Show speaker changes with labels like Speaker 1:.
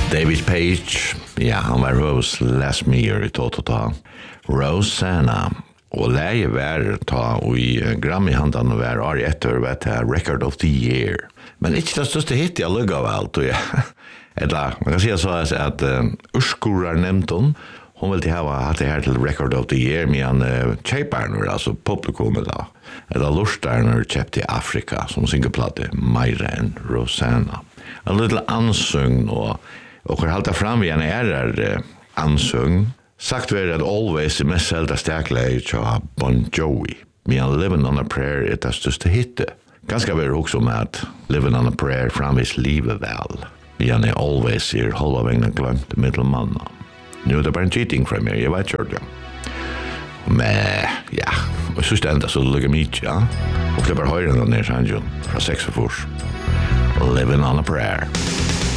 Speaker 1: David Page, ja, han var hos Les Meyer i Totota. Rosanna, og leie var ta, og i Grammy-handan var år etter, vet jeg, Record of the Year. Men ikke det største hit jeg lukket av alt, og ja. Man kan si så at Urskurar nevnt hun ville ha hatt det her til Record of the Year, men kjøperne, altså publikummet da, eller lorterne kjøpt i Afrika, som syngeplate, mer enn Rosanna. En liten ansøgn, og halta fram igjen ansøgn, sagt var at Always er mest selda stakleg til Bon Jovi, men Living on a Prayer er det største hittet. Ganske var det også med at Living on a Prayer framvis livet vel. Men Always er holdt av egnet glemt middelmannen. Nu är det bara en cheating fra mig, jag vet inte. Men ja, jag synes det enda så lukar mycket, ja. Och det bara höra den där sanjon från 6 år. Living on a Prayer.